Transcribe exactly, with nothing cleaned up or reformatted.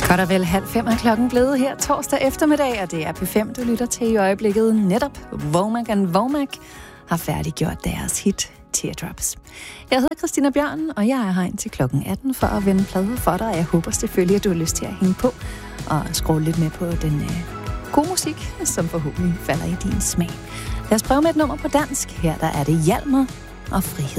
Godt og vel halv fem er klokken blevet her torsdag eftermiddag, og det er P fem, du lytter til i øjeblikket. Netop Womack and Womack har færdiggjort deres hit Teardrops. Jeg hedder Christina Bjørn, og jeg er her indtil klokken atten for at vende plader for dig. Jeg håber selvfølgelig, at du har lyst til at hænge på og scrolle lidt med på den øh, gode musik, som forhåbentlig falder i din smag. Lad os prøve med et nummer på dansk. Her der er det Hjalmar og Frihed.